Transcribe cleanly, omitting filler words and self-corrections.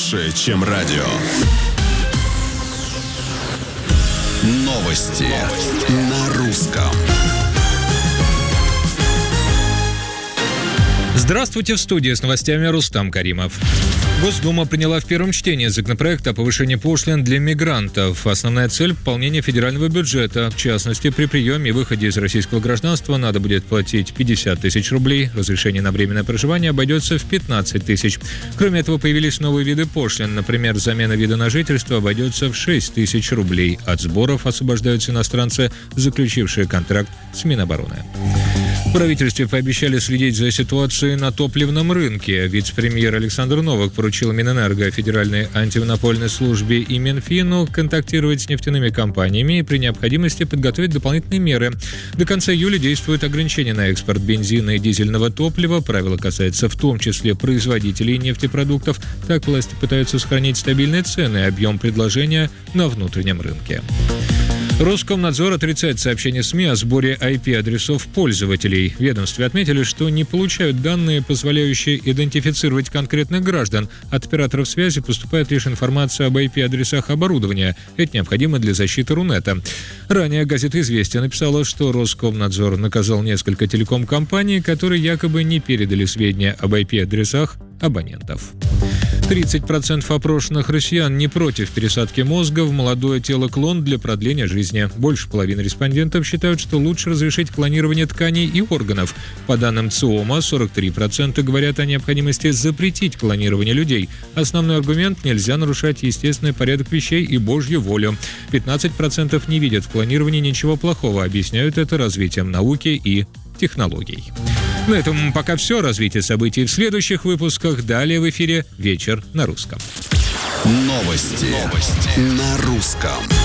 Больше, чем радио. Новости на русском. Здравствуйте, в студии с новостями Рустам Каримов. Госдума приняла в первом чтении законопроект о повышении пошлин для мигрантов. Основная цель – выполнение федерального бюджета. В частности, при приеме и выходе из российского гражданства надо будет платить 50 тысяч рублей. Разрешение на временное проживание обойдется в 15 тысяч. Кроме этого, появились новые виды пошлин. Например, замена вида на жительство обойдется в 6 тысяч рублей. От сборов освобождаются иностранцы, заключившие контракт с Минобороны. В правительстве пообещали следить за ситуацией на топливном рынке. Вице-премьер Александр Новак поручил Минэнерго, Федеральной антимонопольной службе и Минфину контактировать с нефтяными компаниями и при необходимости подготовить дополнительные меры. До конца июля действуют ограничения на экспорт бензина и дизельного топлива. Правило касается в том числе производителей нефтепродуктов. Так власти пытаются сохранить стабильные цены и объем предложения на внутреннем рынке. Роскомнадзор отрицает сообщения СМИ о сборе IP-адресов пользователей. В ведомстве отметили, что не получают данные, позволяющие идентифицировать конкретных граждан. От операторов связи поступает лишь информация об IP-адресах оборудования. Это необходимо для защиты Рунета. Ранее газета «Известия» написала, что Роскомнадзор наказал несколько телеком-компаний, которые якобы не передали сведения об IP-адресах абонентов. 30% опрошенных россиян не против пересадки мозга в молодое тело клон для продления жизни. Больше половины респондентов считают, что лучше разрешить клонирование тканей и органов. По данным ЦИОМа, 43% говорят о необходимости запретить клонирование людей. Основной аргумент – нельзя нарушать естественный порядок вещей и Божью волю. 15% не видят в клонировании ничего плохого, объясняют это развитием науки и технологий. На этом пока все. Развитие событий в следующих выпусках. Далее в эфире «Вечер на русском». Новости на русском.